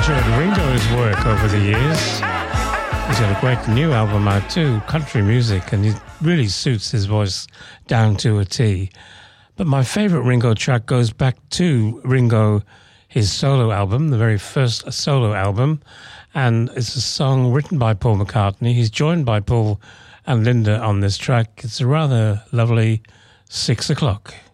enjoyed Ringo's work over the years. He's got a great new album out too, country music, and it really suits his voice down to a T. But my favourite Ringo track goes back to Ringo, his solo album, the very first solo album, and it's a song written by Paul McCartney. He's joined by Paul and Linda on this track. It's a rather lovely 6 o'clock.